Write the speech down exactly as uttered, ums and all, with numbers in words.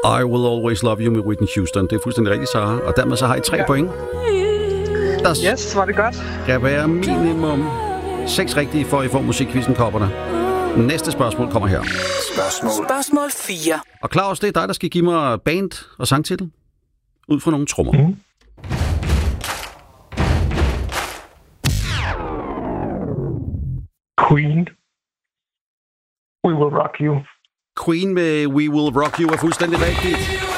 I Will Always Love You med Whitney Houston. Det er fuldstændig rigtigt, Sara. Og dermed så har I tre ja. point. Der yes, var det godt. skal være minimum seks rigtige, for I får musikquizzen kopperne. Næste spørgsmål kommer her. Spørgsmål. Spørgsmål fire. Og Claus, det er dig, der skal give mig band og sangtitel. Ud fra nogle trommer. Mm. Queen. We Will Rock You. Queen med We Will Rock You er fuldstændig rigtigt.